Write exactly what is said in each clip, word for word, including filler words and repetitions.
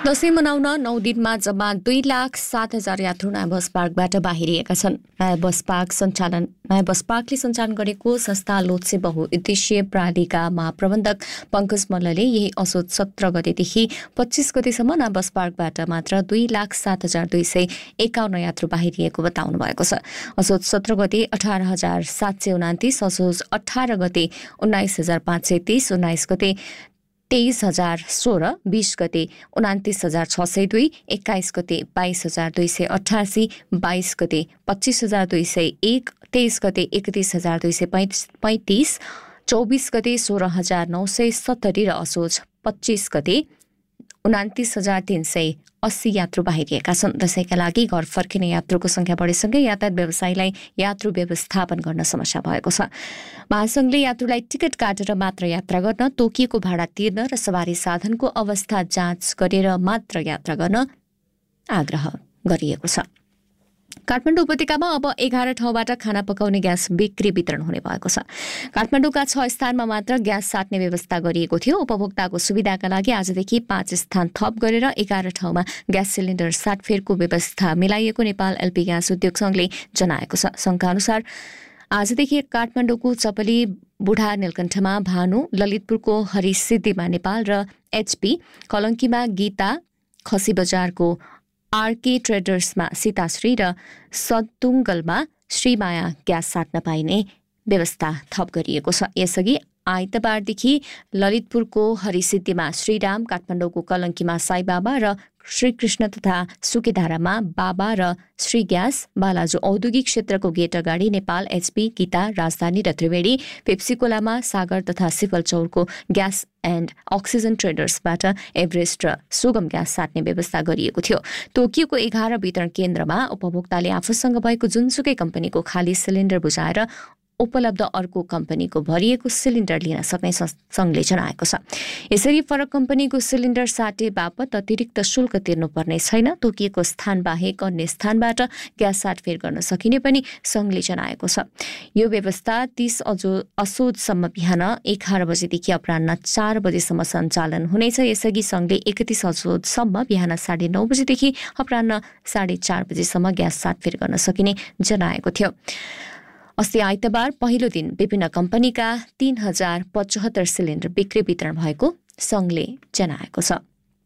दशैं मनाउन नौ दिनमा जम्मा दुई लाख सात हजार यात्रु नयाँ बस पार्कबाट बाहिरिएका छन्। नयाँ बस पार्क सञ्चालन नयाँ बस पार्कले सञ्चालन गरेको संस्था लोत्से बहुउद्देश्यीय प्रणालीका महाप्रबन्धक पङ्कज मल्लले यही असोज सत्र गतेदेखि पच्चीस गतेसम्म नयाँ बस पार्कबाट मात्र दुई लाख सात हजार दुई सय एकाउन्न यात्रु बाहिरिएको बताउनु भएको छ। असोज सत्र गते अठार हजार सात सय उनातिस, असोज अठार गते उन्नाइस हजार पाँच सय तीस, उन्नाइस गते तेइस हजार सोह्र, बीस गते उनातिस हजार छ सय दुई, एक्काइस गते बाइस हजार दुई सय अठासी, बाइस गते पच्चीस हजार दुई सय एक, तेइस गते एकतिस हजार दुई सय पैँतिस, चौबिस गते सोह्र हजार नौ सय सत्तरी र असोज पच्चीस गते उनातिस हजार तीन सय अस्सी यात्रु बाहिरिएका छन्। दशैंका लागि घर फर्किने यात्रुको संख्या बढेसँगै यातायात व्यवसायीलाई यात्रु व्यवस्थापन गर्न समस्या भएको छ। महासंघले यात्रुलाई टिकट काटेर मात्र यात्रा गर्न, तोकिएको भाडा तिर्न र सवारी साधनको अवस्था जाँच गरेर मात्र यात्रा गर्न आग्रह गरिएको छ। काठमाडौँ उपत्यकामा अब एघार ठाउँबाट खाना पकाउने ग्यास बिक्री वितरण हुने भएको छ। काठमाडौँका छ स्थानमा मात्र ग्यास साट्ने व्यवस्था गरिएको थियो। उपभोक्ताको सुविधाका लागि आजदेखि पाँच स्थान थप गरेर एघार ठाउँमा ग्यास सिलिन्डर साटफेरको व्यवस्था मिलाइएको नेपाल एलपी ग्यास उद्योग संघले जनाएको छ। संघका अनुसार आजदेखि काठमाडौँको चपली बुढा नीलकण्ठमा भानु, ललितपुरको हरिसिद्धिमा नेपाल र एचपी, कलङ्कीमा गीता, खसी बजारको आरके ट्रेडर्समा सीताश्री र सतुङ्गलमा श्रीमाया ग्यास साट्न पाइने व्यवस्था थप गरिएको छ। यसअघि आइतबारदेखि ललितपुरको हरिसिद्धिमा श्रीराम, काठमाडौँको कलङ्कीमा साईबाबा र श्रीकृष्ण तथा सुकेधारामा बाबा र श्री ग्यास, बालाजु औद्योगिक क्षेत्रको गेट अगाडि नेपाल एचपी, गीता, राजधानी र त्रिवेणी, पेप्सीकोलामा सागर तथा सिफलचौरको ग्यास एन्ड अक्सिजन ट्रेडर्सबाट एभरेस्ट र सुगम ग्यास साट्ने व्यवस्था गरिएको थियो। तोकिएको एघार वितरण केन्द्रमा उपभोक्ताले आफूसँग भएको जुनसुकै कम्पनीको खाली सिलिन्डर बुझाएर उपलब्ध अर्को कम्पनीको भरिएको सिलिन्डर लिन सक्ने संघले जनाएको छ। यसरी फरक कम्पनीको सिलिन्डर साटे बापत अतिरिक्त शुल्क तिर्नुपर्ने छैन। तोकिएको स्थान बाहेक अन्य स्थानबाट ग्यास साटफेर गर्न सकिने पनि संघले जनाएको छ। यो व्यवस्था तीस असोजसम्म बिहान एघार बजेदेखि अपराह्न चार बजेसम्म सञ्चालन हुनेछ। यसअघि संघले एकतिस असोजसम्म बिहान साढे नौ बजेदेखि अपराह्न साढे चार बजेसम्म ग्यास साटफेर गर्न सकिने जनाएको थियो। अस्ति आइतबार पहिलो दिन विभिन्न कम्पनीका तीन हजार पचहत्तर सिलिन्डर बिक्री वितरण भएको संघले जनाएको छ।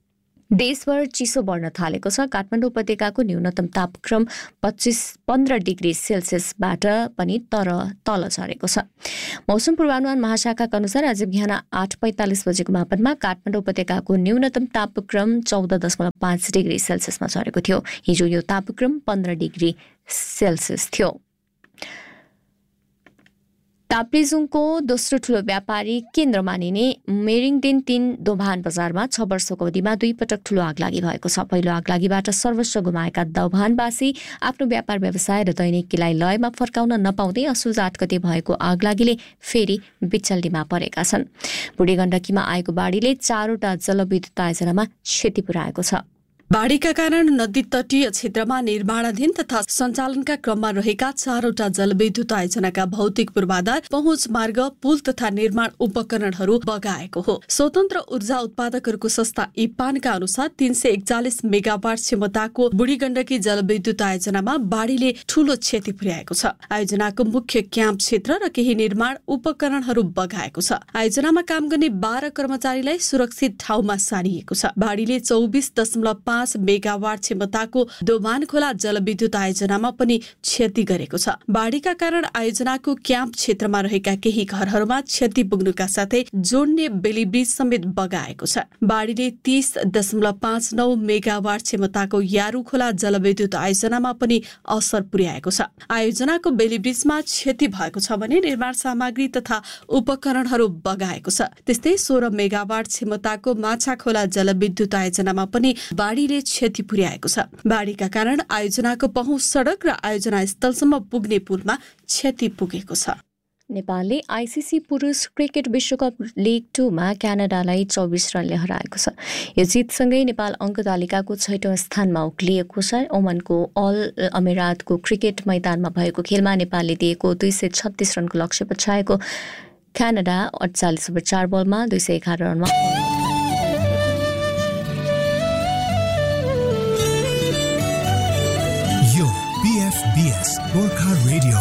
देशभर चिसो बढ्न थालेको छ। काठमाडौँ उपत्यकाको न्यूनतम तापक्रम पच्चिस पन्ध्र डिग्री सेल्सियसबाट पनि तर तल झरेको छ। मौसम पूर्वानुमान महाशाखाका अनुसार आज बिहान आठ पैँतालिस बजेको मापनमा काठमाडौँ उपत्यकाको न्यूनतम तापक्रम चौध दशमलव पाँच डिग्री सेल्सियसमा झरेको थियो। हिजो यो तापक्रम पन्ध्र डिग्री सेल्सियस थियो। ताप्लेजुङको दोस्रो ठूलो व्यापारिक केन्द्र मानिने मेरिङदेन तीन दोभान बजारमा छ वर्षको अवधिमा दुई पटक ठूलो आगलागी भएको छ। पहिलो आगलागीबाट सर्वस्व गुमाएका दोभानवासी आफ्नो व्यापार व्यवसाय र दैनिकीलाई लयमा फर्काउन नपाउँदै असोज आठ गते भएको आगलागीले फेरि बिचल्लीमा परेका छन्। बुढी गण्डकीमा आएको बाढीले चारवटा जलविद्युत आयोजनामा क्षति पुर्याएको छ। बाढीका कारण नदी तटीय क्षेत्रमा निर्माणाधीन तथा सञ्चालनका क्रममा रहेका चारवटा जलविद्युत आयोजनाका भौतिक पूर्वाधार, पहुँच मार्ग, पुल तथा निर्माण उपकरणहरू बगाएको हो। स्वतन्त्र ऊर्जा उत्पादकहरूको संस्था इपानका अनुसार तीन सय एकचालिस मेगावाट क्षमताको बुढी गण्डकी जलविद्युत आयोजनामा बाढीले ठूलो क्षति पुर्याएको छ। आयोजनाको मुख्य क्याम्प क्षेत्र र केही निर्माण उपकरणहरू बगाएको छ। आयोजनामा काम गर्ने बाह्र कर्मचारीलाई सुरक्षित ठाउँमा सारिएको छ। बाढीले चौबिस दशमलव पाँच मेगावाट क्षमताको दोभान खोला जलविद्युत आयोजनामा पनि क्षति गरेको छ। बाढीका कारण आयोजनाको क्याम्प क्षेत्रमा रहेका केही घरहरूमा क्षति पुग्नुका साथै जोड्ने बेली ब्रिज समेत बगाएको छ। बाढीले तीस दशमलव पाँच नौ मेगावाट क्षमताको यारु खोला जलविद्युत आयोजनामा पनि असर पुर्याएको छ। आयोजनाको बेली ब्रिजमा क्षति भएको छ भने निर्माण सामग्री तथा उपकरणहरू बगाएको छ। त्यस्तै सोह्र मेगावाट क्षमताको माछा खोला जलविद्युत आयोजनामा पनि बाढी क्षति पुर्याएको छ। बाढीका कारण आयोजनाको पहुँच सडक र आयोजना स्थलसम्म पुग्ने पुलमा क्षति पुगेको छ। नेपालले आइसिसी पुरुष क्रिकेट विश्वकप लिग टूमा क्यानाडालाई चौबिस रनले हराएको छ। यो जितसँगै नेपाल अङ्क तालिकाको छैटौँ स्थानमा उक्लिएको छ। ओमनको अल अमिरातको क्रिकेट मैदानमा भएको खेलमा नेपालले दिएको दुई सय छत्तीस रनको लक्ष्य पछ्याएको क्यानाडा अडचालिस ओभर चार बलमा दुई सय एघार रनमा B F B S Gorkha Radio